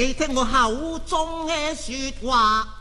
記聽我口中嘅說話。